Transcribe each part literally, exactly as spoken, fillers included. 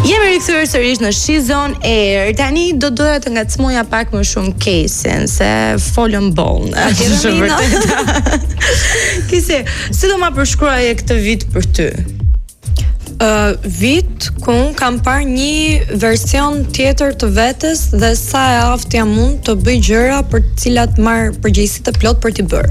Jemi rikthyer sërish në Shizon Air. Tani do doja të ngacmoja pak më shumë Kesin, se folëm bon. A ke vërtet? Kese, si do ma përshkruaje këtë vit për ty? Uh, vit ku unë kam parë një version tjetër të vetes dhe sa e aftë jam mund të bëj gjëra për të cilat marr përgjegjësi të plot për t'i bërë.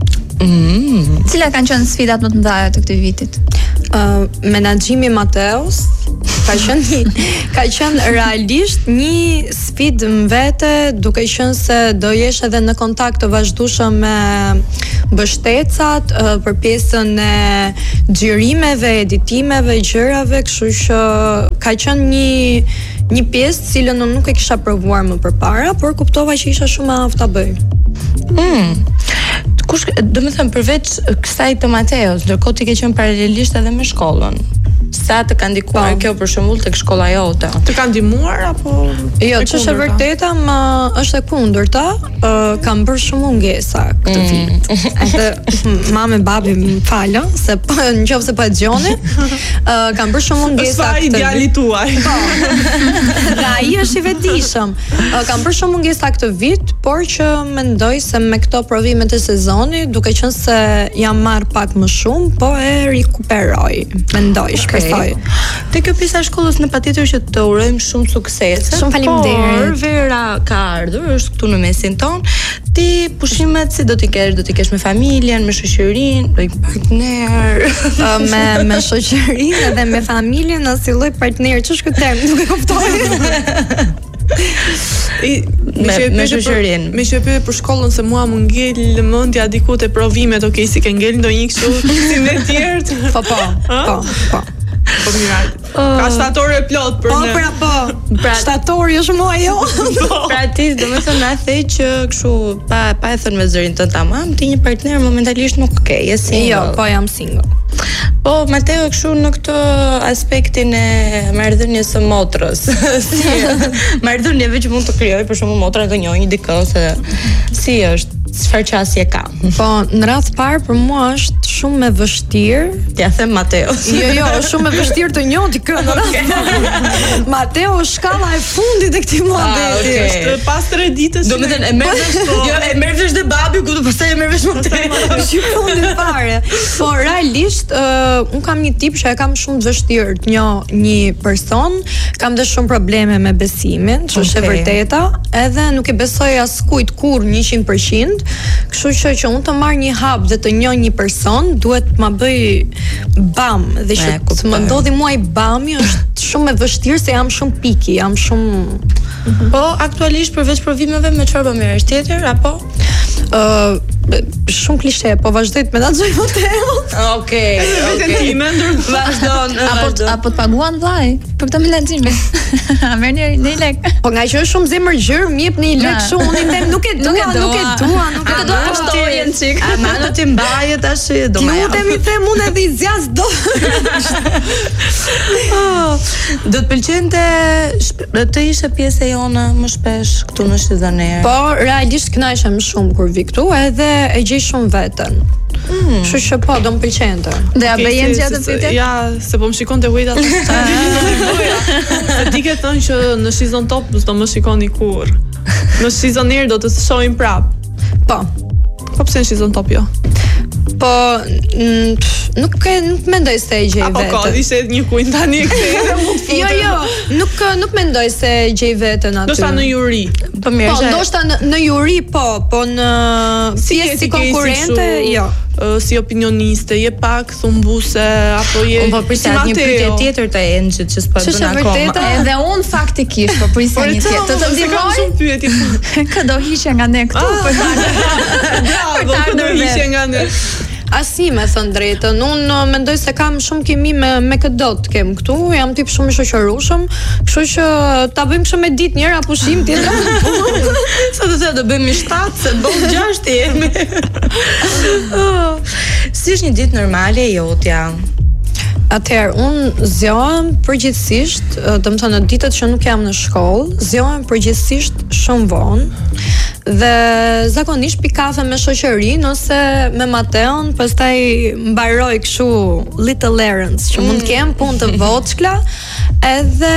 Mm. Cilat kanë qenë sfidat më të mëdha të këtij vitit? Uh, menaxhimi Mateos ka qenë një, ka qenë realisht një sfidë në vete, duke qenë se do jesh edhe në kontakt të vazhdueshëm me mbështetësat uh, për pjesën e xhirimeve, editimeve, gjërave, kështu që ka qenë një një pjesë cilën unë nuk e kisha provuar më përpara, por kuptova që isha shumë e aftë ta bëj. Mm. Kush, do të them përveç kësaj të Mateos, ndërkohë ti ke qenë paralelisht edhe me shkollën. Sa të ka ndikuar kjo për shembull tek shkolla jote? Të ka ndihmuar apo? Jo, ç'është e vërteta, më është e kundërta. Uh, kam bërë shumë mungesa këtë vit. Edhe mamë e babi më falën se po nëse po e dëgjoni, uh, kam bërë shumë mungesa këtë vit. Sa ideali tuaj. Po. Dhe ai është i vetëdijshëm. Uh, kam bërë shumë mungesa këtë vit, por që mendoj se me këto provimet e sezonit, duke qenë se jam marr pak më shumë, po e rikuperoj. Mendoj, shpresoj. Okay. Te kjo pjesa e shkollës në patjetër që të urojmë shumë suksese. Shumë faleminderit. Por Vera ka ardhur, është këtu në mesin ton. Ti pushimet si do t'i kesh? Do t'i kesh me familjen, me shoqërinë, me partner? uh, me me shoqërinë edhe me familjen, asnjë lloj partner. Ç'është ky term? Nuk e kuptoj. I, me me shoqërinë. Me shoqërinë për shkollën se mua më ngel mendja diku te provimet, okay, si ke ngel ndonjë kështu si ne të tjerë. Po po, po, po. Po mirë. Ka shtatorë plot për ne. Po, pra po. Pra shtatori është mua jo. Pra ti, domethënë na the që kështu pa pa e thënë me zërin tënd tamam, ti një partner momentalisht nuk ke, je single. Jo, po jam single. Po, Mateo kështu në këtë aspektin e marrëdhënies së motrës. Si marrëdhënieve që mund të krijoj për shembull motra të njohë një dikë se si është, çfarë qasje ka. Po, në radh parë për mua është shumë e vështirë. T'ja them Mateo. Jo, jo, është shumë e vështirë të njoh dikë në radh. Mateo është shkalla e fundit e këtij muhabeti. Është pas tre ditësh. Domethënë e merr vesh, jo, e merr vesh dhe babi, ku do pastaj e merr vesh Mateo. Është i fundit fare. Po realisht uh, un kam një tip që e kam shumë të vështirë të njoh një person, kam dhe shumë probleme me besimin, që është e vërteta, edhe nuk e besoj askujt kurrë njëqind përqind. Kështu që që unë të marr një hap dhe të njoh një person, duhet të ma bëj bam, dhe që të më ndodhi mua i bami është shumë e vështirë se jam shumë piki, jam shumë. Mm-hmm. Po aktualisht përveç provimeve me çfarë bën mirë tjetër apo? Ë uh, shumë klishe, po vazhdoj të menaxhoj hotel. Okej. Vetëm ti më ndër vazhdon. Apo apo të paguan vllai për këtë menaxhim. A merrni një lek? Po nga që është shumë zemër gjër, më jep një lek shumë, unë i them nuk e dua, nuk e dua, nuk e dua kushtojen çik. A më do të mbaje tash do më. Ju them i them unë edhe i zjas do. Do të pëlqente të ishe pjesë e jona më shpesh këtu në Shizon Air. Po realisht kënaqem shumë kur vi këtu, edhe e gjej shumë veten. Mm. Kështu që po, do më pëlqente. Dhe ja bëjen gjatë pyetjes? Ja, se po më shikonte Wait atë. Se ti ke thënë që në Shizon Top s'do më shikoni kurrë. Në Shizon Air do të të shohim prap. Po. Po pse në Shizon Top jo? Po nuk e nuk mendoj se e gjej veten. Apo ka ishte një kujt tani këtë mund të Jo, jo, nuk nuk mendoj se e gjej veten aty. Ndoshta në juri. Po mirë. Po ndoshta në, në juri po, po në pjesë si konkurrente, jo. Si opinioniste, je pak thumbuse apo je po prisja një pyetje tjetër të Enxhit që s'po e bën akoma. Edhe un faktikisht po prisja një tjetër. Të të ndihmoj. Kë do hiqja nga ne këtu për ta. Bravo, kë do hiqja nga ne. Asi me thënë drejtën, unë mendoj se kam shumë kimi me, me këtë do të kem këtu, jam tip shumë i shoqërueshëm, kështu që ta bëjmë kështu me ditë njëra pushim tjetër. Sa do të do bëjmë shtatë, se bën gjashtë jemi. Si është një ditë normale jotja? Atëherë, unë zgjohem përgjithsisht, do të thënë në ditët që nuk jam në shkollë, zgjohem përgjithsisht shumë vonë. Dhe zakonisht pi kafe me shoqërinë ose me Mateon, pastaj mbaroj kështu little errands që mund të kem punë të voçkla, Edhe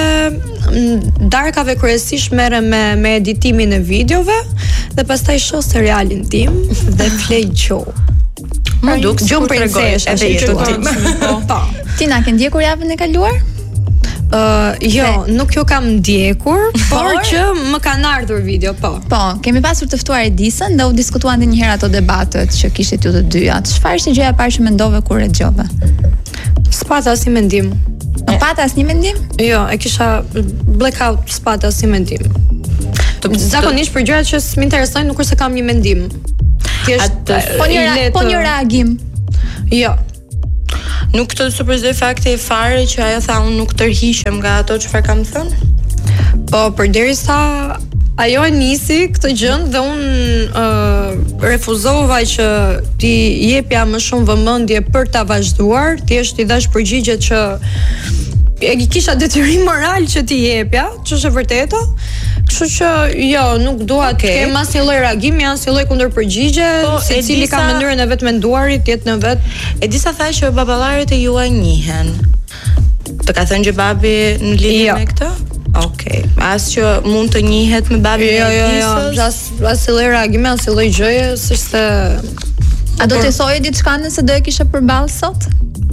darkave kryesisht merrem me me editimin e videove dhe pastaj shoh serialin tim dhe flej gjo. Më duk gjon princesha edhe jetën tim. Po. Ti na ke ndjekur javën e kaluar? Uh, jo, nuk ju kam ndjekur, por që më kanë ardhur video, po. Po, kemi pasur të ftuar Edisën dhe u diskutuan ndonjëherë ato debatet që kishit ju të dyja. Çfarë ishte gjëja e parë që mendove kur e dëgjove? S'pata asnjë mendim. Nuk pata asnjë mendim? Jo, e kisha blackout, s'pata asnjë mendim. Zakonisht për gjërat që s'më nuk është se kam një mendim. Thjesht po një po një reagim. Jo. Nuk të surprizoj fakti i fare që ajo tha unë nuk tërhiqem nga ato çfarë kam thënë? Po, përderisa ajo e nisi këtë gjën dhe unë uh, refuzova që ti jepja më shumë vëmendje për ta vazhduar, thjesht i dhash përgjigje që e kisha detyrim moral që ti jepja, që është e vërtetë. Kështu që jo, nuk dua të kem asnjë lloj reagimi, asnjë lloj kundërpërgjigje, po, secili ka mënyrën e vet menduarit, jetën e vet. Edisa tha që baballarit e juaj njihen. Të ka thënë që babi në lidhje jo. me këtë? Okej. Okay. As që mund të njihet me babin jo, e Edisës? Jo, jo, jo. As asnjë lloj reagimi, asnjë lloj gjëje, s'është. A do të thoje diçka nëse do e kishe përballë sot?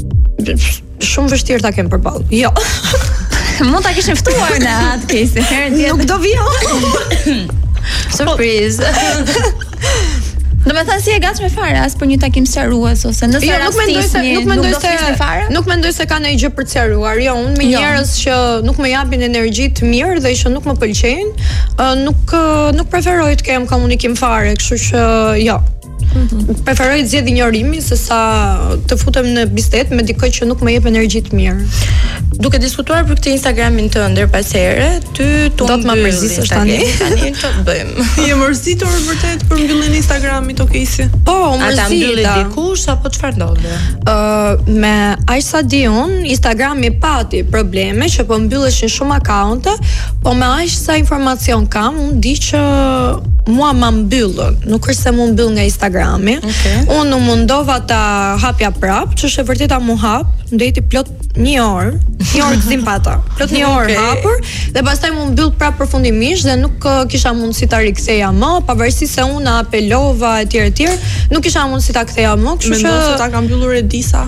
Shumë vështirë ta kem përballë. Jo. Mund ta kishin ftuar në atë kesi. Nuk do vijo. Surprise. Do të thënë si e gatshme fare as për një takim sqarues ose nëse jo, nuk mendoj se nuk mendoj se fare. Nuk mendoj se ka ndonjë gjë për të sqaruar. Jo, unë me jo. njerëz që nuk më japin energji të mirë dhe që nuk më pëlqejnë, nuk nuk preferoj të kem komunikim fare, kështu që jo. Mm-hmm. Preferoj të zgjedh injorimi se sa të futem në bisedë me dikë që nuk më jep energji të mirë. Duke diskutuar për këtë Instagramin tënd pas here, ty do të më mërzisësh tani. Tani ç'të bëjmë? Je mërzitur vërtet për mbylljen e Instagramit o Kesi? Po, mërzita. Ata mbylli dikush apo çfarë ndodhi? Ë uh, me aq sa di un, Instagrami pati probleme që po mbylleshin shumë akaunte, po me aq sa informacion kam, un di që mua më mbyllën, nuk është se më mbyll nga Instagrami. Okay. Unë nuk mundova ta hapja prap, që është e vërteta mu hap, ndeti plot një orë, një orë gëzim pata, plot një orë okay. hapur, dhe pastaj mu mbyll prap përfundimisht dhe nuk uh, kisha mundësi ta riktheja më, pavarësisht se unë apelova etj etj, nuk kisha mundësi ta ktheja më, kështu që mendoj se ta ka mbyllur Edisa.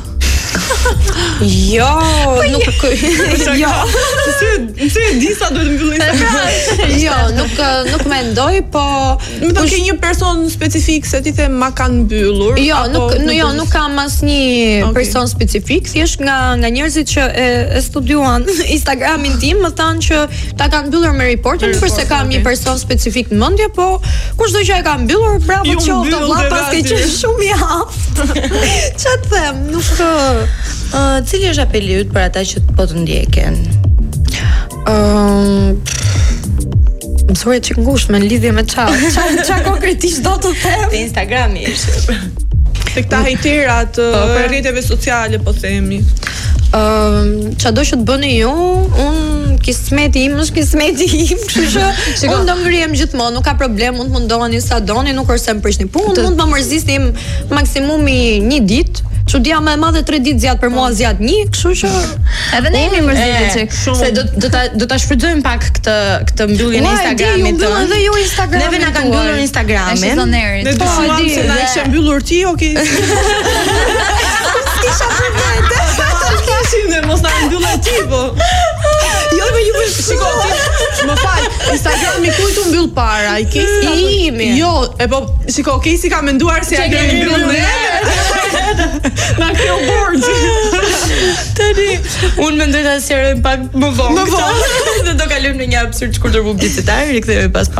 Jo, nuk jo. Si si Edisa duhet mbyllë. Jo, nuk nuk mendoj, po më të ke një person specifik se ti the ma kanë mbyllur. Jo, nuk jo, nuk kam asnjë person specifik, thjesht nga nga njerëzit që e, e studiuan Instagramin tim, më thanë që ta kanë mbyllur me reportin, nuk është se kam një person specifik në mendje, po kushdo që e ka mbyllur, bravo qoftë, vlla, paske qenë shumë i aftë. Ç'a të them, nuk Uh, cili është apeli yt për ata që po të ndjekin? Ëm Më thuaj çik ngushtë me lidhje me ça. Ça ça konkretisht do të them? Te Instagrami është. Te këta hejterat të rrjeteve sociale po themi. Ëm çado që të bëni ju, un kismeti im është kismeti im, kështu që unë do ngrihem gjithmonë, nuk ka problem, mund të mundoheni sa doni, nuk është se më prishni punë, mund të më mërzisnim maksimumi një ditë. Çudia më e madhe tre ditë zjat për mua zjat një, kështu që edhe ne jemi mërzitur çik. Se do do ta do ta shfrytëzojmë pak këtë këtë mbylljen e Instagramit tonë. Edhe ju Instagramin. Neve na kanë mbyllur Instagramin. Ne do të di se na ishte mbyllur ti, okay. Isha vërtetë. Tasim ne mos na mbyllë ti po. Jo, më ju shikoj. Më fal, Instagrami kujt u mbyll para? I Kesi imi. Jo, e po shikoj, Kesi ka menduar se ai do të mbyllë ne. Na kjo borxhi. Tani, unë mendoj ta sqaroj pak më vonë. Më vonë. Dhe do kalojmë në një absurd shkurtër publicitar, rikthehemi pas